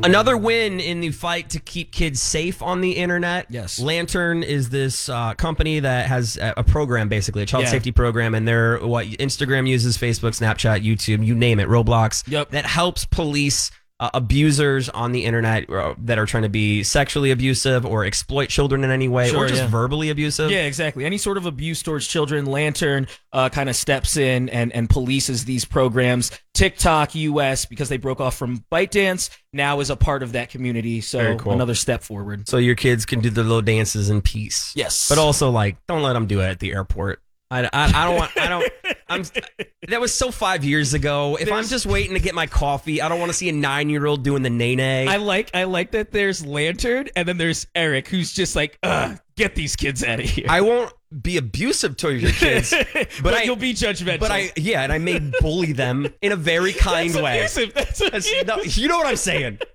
Another win in the fight to keep kids safe on the internet. Yes. Lantern is this company that has a program, basically, a child safety program, and they're what Instagram uses, Facebook, Snapchat, YouTube, you name it, Roblox, that helps police abusers on the internet that are trying to be sexually abusive or exploit children in any way, or just verbally abusive. Yeah, exactly. Any sort of abuse towards children, Lantern kind of steps in and polices these programs. TikTok US, because they broke off from ByteDance, now is a part of that community. So another step forward. So your kids can do their little dances in peace. Yes. But also, like, don't let them do it at the airport. That was so 5 years ago. If I'm just waiting to get my coffee, I don't want to see a 9-year-old doing the nay-nay. I like that there's Lantern, and then there's Eric, who's just like, get these kids out of here. I won't be abusive to your kids, but you'll be judgmental. But I may bully them in a very kind way. That's abusive. No, you know what I'm saying.